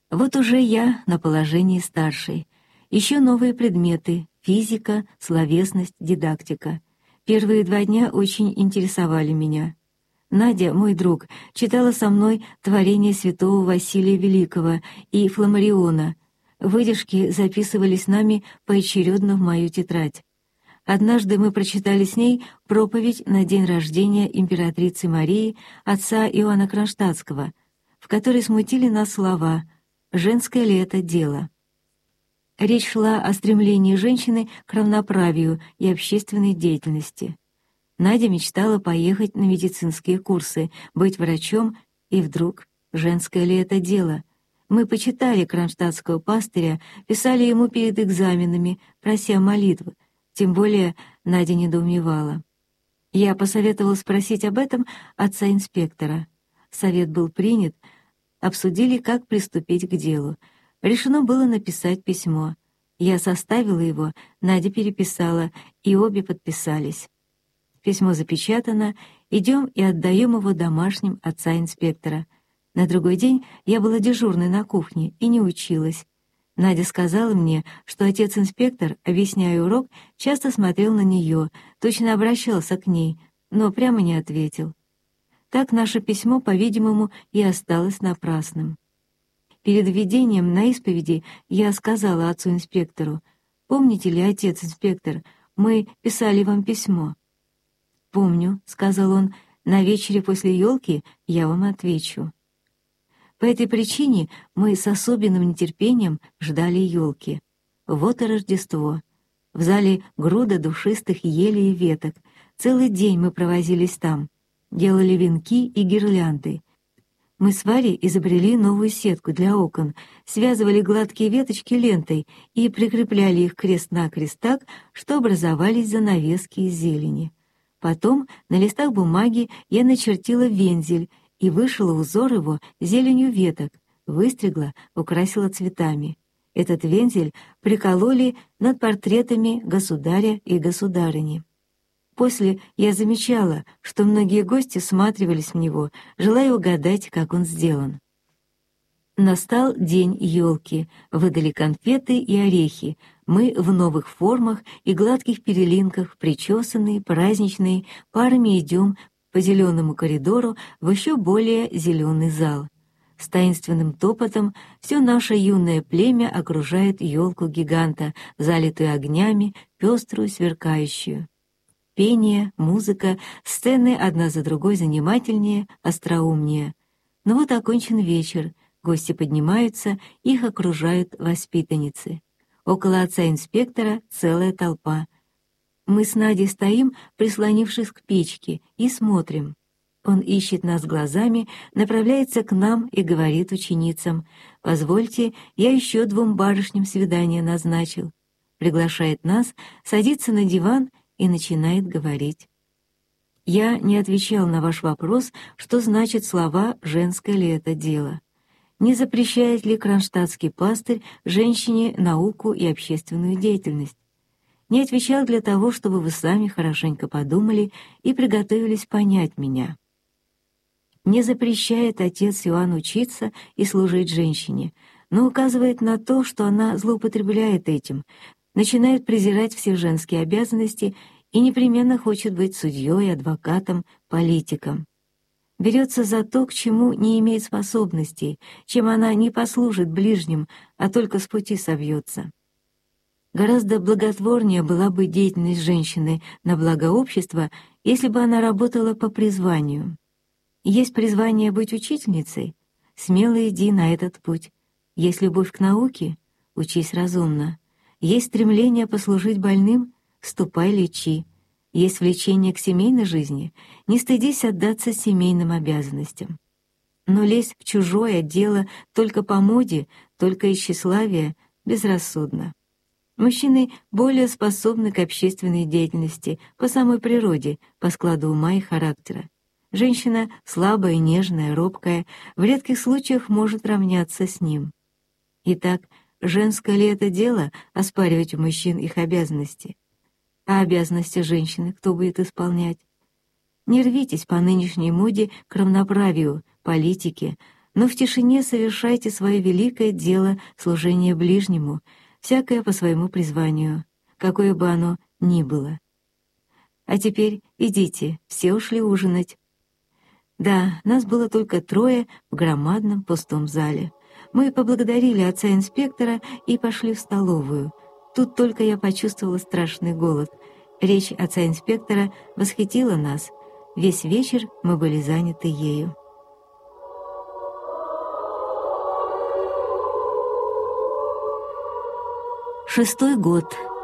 Вот уже я на положении старшей. Еще новые предметы — физика, словесность, дидактика. Первые 2 дня очень интересовали меня. Надя, мой друг, читала со мной творения святого Василия Великого и Фламариона. Выдержки записывались нами поочередно в мою тетрадь. Однажды мы прочитали с ней проповедь на день рождения императрицы Марии, отца Иоанна Кронштадтского, в которой смутили нас слова «Женское ли это дело?». Речь шла о стремлении женщины к равноправию и общественной деятельности. Надя мечтала поехать на медицинские курсы, быть врачом, и вдруг «Женское ли это дело?». Мы почитали кронштадтского пастыря, писали ему перед экзаменами, прося молитвы. Тем более Надя недоумевала. Я посоветовал спросить об этом отца-инспектора. Совет был принят, обсудили, как приступить к делу. Решено было написать письмо. Я составила его, Надя переписала, и обе подписались. Письмо запечатано, идем и отдаем его домашним отца-инспектора. На другой день я была дежурной на кухне и не училась. Надя сказала мне, что отец-инспектор, объясняя урок, часто смотрел на нее, точно обращался к ней, но прямо не ответил. Так наше письмо, по-видимому, и осталось напрасным. Перед введением на исповеди я сказала отцу-инспектору: «Помните ли, отец-инспектор, мы писали вам письмо?» «Помню», — сказал он, — «на вечере после елки я вам отвечу». По этой причине мы с особенным нетерпением ждали елки. Вот и Рождество. В зале груда душистых елей и веток. Целый день мы провозились там. Делали венки и гирлянды. Мы с Варей изобрели новую сетку для окон, связывали гладкие веточки лентой и прикрепляли их крест-накрест так, что образовались занавески из зелени. Потом на листах бумаги я начертила вензель и вышила узор его зеленью веток, выстригла, украсила цветами. Этот вензель прикололи над портретами государя и государыни. После я замечала, что многие гости всматривались в него, желая угадать, как он сделан. Настал день елки, выдали конфеты и орехи. Мы в новых формах и гладких перелинках, причесанные, праздничные, парами идем по зеленому коридору в еще более зеленый зал. С таинственным топотом все наше юное племя окружает елку-гиганта, залитую огнями, пеструю, сверкающую. Пение, музыка, сцены одна за другой занимательнее, остроумнее. Но вот окончен вечер, гости поднимаются, их окружают воспитанницы. Около отца-инспектора целая толпа. Мы с Надей стоим, прислонившись к печке, и смотрим. Он ищет нас глазами, направляется к нам и говорит ученицам: «Позвольте, я еще 2 барышням свидание назначил». Приглашает нас, садится на диван и начинает говорить. Я не отвечал на ваш вопрос, что значит слова «женское ли это дело». Не запрещает ли кронштадтский пастырь женщине науку и общественную деятельность? Не отвечал для того, чтобы вы сами хорошенько подумали и приготовились понять меня. Не запрещает отец Иоанн учиться и служить женщине, но указывает на то, что она злоупотребляет этим, начинает презирать все женские обязанности и непременно хочет быть судьей, адвокатом, политиком. Берется за то, к чему не имеет способностей, чем она не послужит ближним, а только с пути собьется. Гораздо благотворнее была бы деятельность женщины на благо общества, если бы она работала по призванию. Есть призвание быть учительницей? Смело иди на этот путь. Есть любовь к науке? Учись разумно. Есть стремление послужить больным? Ступай лечи. Есть влечение к семейной жизни? Не стыдись отдаться семейным обязанностям. Но лезть в чужое дело только по моде, только из тщеславия безрассудно. Мужчины более способны к общественной деятельности по самой природе, по складу ума и характера. Женщина слабая, нежная, робкая, в редких случаях может равняться с ним. Итак, женское ли это дело оспаривать у мужчин их обязанности? А обязанности женщины кто будет исполнять? Не рвитесь по нынешней моде к равноправию, политике, но в тишине совершайте свое великое дело служения ближнему, всякое по своему призванию, какое бы оно ни было. А теперь идите, все ушли ужинать. Да, нас было только 3 в громадном пустом зале. Мы поблагодарили отца-инспектора и пошли в столовую. Тут только я почувствовала страшный голод. Речь отца-инспектора восхитила нас. Весь вечер мы были заняты ею. Шестой год.